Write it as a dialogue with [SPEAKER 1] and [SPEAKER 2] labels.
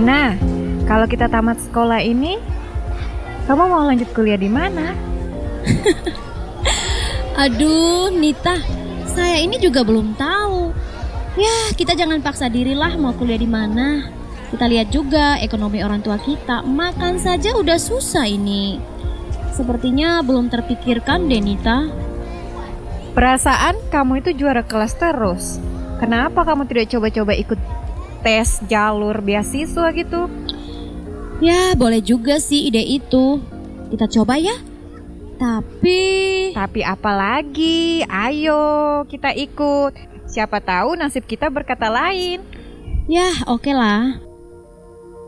[SPEAKER 1] Gimana? Kalau kita tamat sekolah ini, kamu mau lanjut kuliah di mana?
[SPEAKER 2] Aduh, Nita, saya ini juga belum tahu. Ya, kita jangan paksa dirilah mau kuliah di mana. Kita lihat juga ekonomi orang tua kita, makan saja udah susah ini. Sepertinya belum terpikirkan deh, Nita.
[SPEAKER 1] Perasaan kamu itu juara kelas terus. Kenapa kamu tidak coba-coba ikut tes jalur beasiswa gitu?
[SPEAKER 2] Ya, boleh juga sih ide itu. Kita coba ya. Tapi
[SPEAKER 1] apa lagi? Ayo kita ikut. Siapa tahu nasib kita berkata lain.
[SPEAKER 2] ya, oke lah.